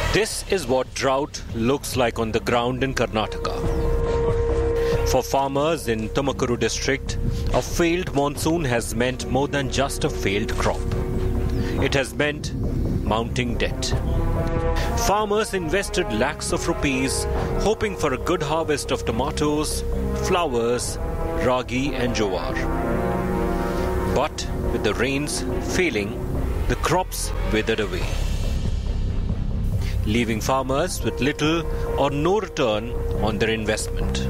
This is what drought looks like on the ground in Karnataka. For farmers in Tumakuru district, a failed monsoon has meant more than just a failed crop. It has meant mounting debt. Farmers invested lakhs of rupees hoping for a good harvest of tomatoes, flowers, ragi and jowar. But with the rains failing, the crops withered away, leaving farmers with little or no return on their investment.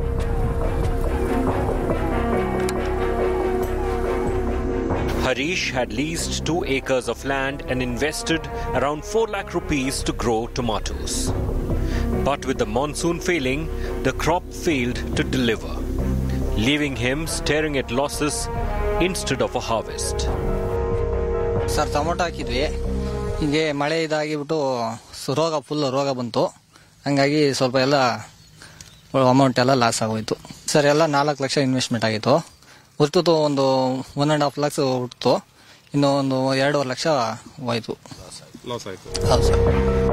Harish had leased 2 acres of land and invested around 4 lakh rupees to grow tomatoes. But with the monsoon failing, the crop failed to deliver, leaving him staring at losses instead of a harvest. Sir, tomato ಹಾಕಿದ್ವಿ. ಹಿಂಗೆ ಮಳೆ ಇದಾಗಿಬಿಟ್ಟು ರೋಗ ಬಂತು. ಹಂಗಾಗಿ ಸ್ವಲ್ಪ ಎಲ್ಲ amount ಎಲ್ಲ loss ಆಗೋಯ್ತು. ಸರ್ ಎಲ್ಲ 4 ಲಕ್ಷ ಇನ್ವೆಸ್ಟ್ಮೆಂಟ್ ಆಗಿತ್ತು. ಹುಟ್ಟಿತು ಒಂದು 1.5 lakhs ಹುಟ್ಟಿತು. ಇನ್ನು ಒಂದು 2.5 ಲಕ್ಷ ಹೋಯ್ತು. ಲಾಸ್ ಆಯ್ತು. ಹೌದು sir.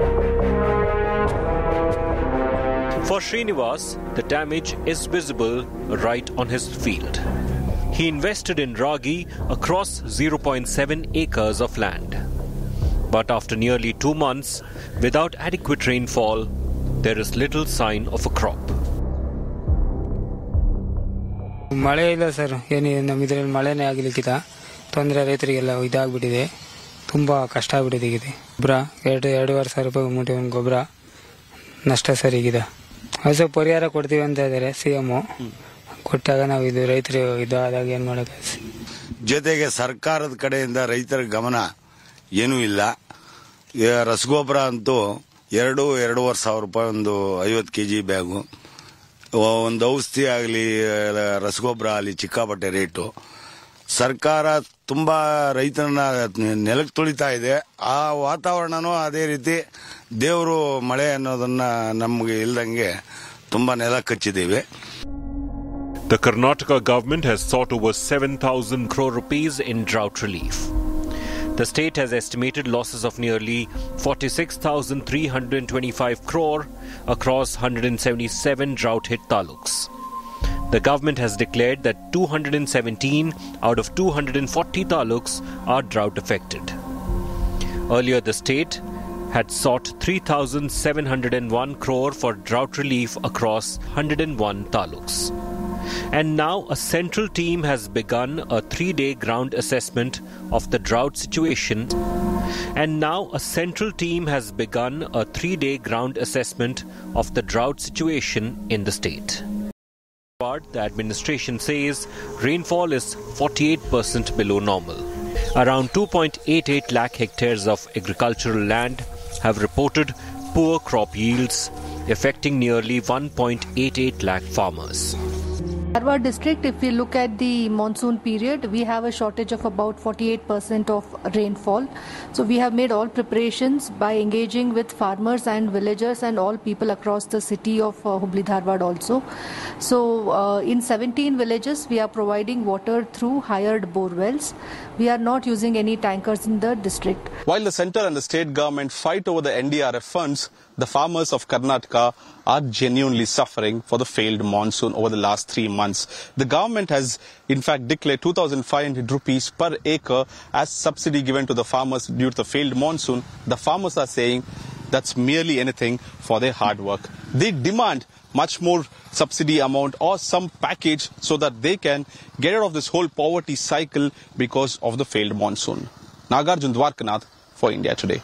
For Srinivas, the damage is visible right on his field. He invested in ragi across 0.7 acres of land. But after nearly 2 months, without adequate rainfall, there is little sign of a crop. ಮಳೆ ಇಲ್ಲ sir, ಏನು ನಮ್ಮ ಇದರಲ್ಲಿ ಮಳೆನೇ ಆಗಲಿಕ್ಕಿಲ್ಲ. ತೊಂದರೆ ರೈತರಿಗೆಲ್ಲ ಇದಾಗ್ಬಿಟ್ಟಿದೆ. ತುಂಬ ಕಷ್ಟ ಆಗ್ಬಿಟ್ಟಿದೆ. ಗೊಬ್ಬರ 2,500 ರೂಪಾಯಿ ಮೂಟೆ ಒಂದು ಗೊಬ್ಬರ ನಷ್ಟ ಸರಿಗಿದೆ. ಅದು ಪರಿಹಾರ ಕೊಡ್ತೀವಿ ಅಂತ ಇದ್ದಾರೆ ಸಿಎಂ. ಕೊಟ್ಟಾಗ ನಾವು ಇದು ರೈತರು ಇದಾದಾಗ ಏನು ಮಾಡೋದು. ಜೊತೆಗೆ ಸರ್ಕಾರದ ಕಡೆಯಿಂದ ರೈತರ ಗಮನ ಏನೂ ಇಲ್ಲ. ರಸಗೊಬ್ಬರ ಅಂತೂ 2,500 ರೂಪಾಯಿ ಒಂದು 50 kg ಬ್ಯಾಗು. ಒಂದು ಔಷಧಿ ಆಗಲಿ ರಸಗೊಬ್ಬರ ಆಗಲಿ ಸಿಕ್ಕಾಪಟ್ಟೆ ರೇಟು. ಸರ್ಕಾರ ತುಂಬಾ ರೈತರನ್ನ ನೆಲಕ್ಕೆ ತುಳಿತಾ ಇದೆ. ಆ ವಾತಾವರಣನೂ ಅದೇ ರೀತಿ ದೇವರು ಮಳೆ ಅನ್ನೋದನ್ನ ನಮಗೆ ಇಲ್ದಂಗೆ ತುಂಬಾ ನೆಲ ಕಚ್ಚಿದ್ದೇವೆ. The Karnataka government has sought over 7,000 crore rupees in drought relief. The state has estimated losses of nearly 46,325 crore across 177 drought-hit taluks. The government has declared that 217 out of 240 taluks are drought-affected. Earlier, the state had sought 3,701 crore for drought relief across 101 taluks. And now a central team has begun a 3-day ground assessment of the drought situation. In the state. The administration says rainfall is 48% below normal. Around 2.88 lakh hectares of agricultural land have reported poor crop yields, affecting nearly 1.88 lakh farmers. Dharwad district, if we look at the monsoon period, we have a shortage of about 48% of rainfall. So we have made all preparations by engaging with farmers and villagers and all people across the city of Hubli Dharwad also. So in 17 villages, we are providing water through hired bore wells. We are not using any tankers in the district. While the centre and the state government fight over the NDRF funds, the farmers of Karnataka are genuinely suffering for the failed monsoon over the last 3 months. The government has in fact declared 2,500 rupees per acre as subsidy given to the farmers due to the failed monsoon. The farmers are saying that's merely anything for their hard work. They demand much more subsidy amount or some package so that they can get out of this whole poverty cycle because of the failed monsoon. Nagarjun Dwarkanath for India Today.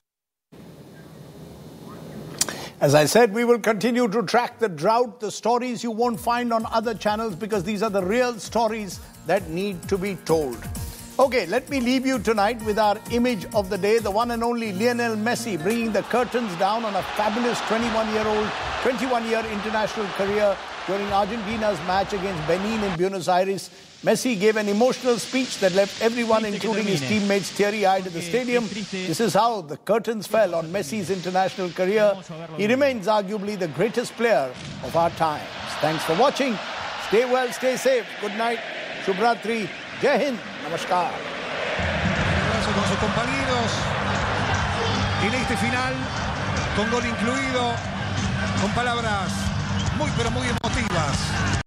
As I said, we will continue to track the drought, the stories you won't find on other channels because these are the real stories that need to be told. Okay, let me leave you tonight with our image of the day, the one and only Lionel Messi bringing the curtains down on a fabulous 21-year international career during Argentina's match against Benin in Buenos Aires. Messi gave an emotional speech that left everyone, including his teammates, teary-eyed at the stadium. This is how the curtains fell on Messi's international career. He remains arguably the greatest player of our times. Thanks for watching. Stay well, stay safe. Good night. Shubhratri. Jai Hind. Namaskar. Un abrazo con sus compañeros. en este final, con gol incluido, con palabras muy pero muy emotivas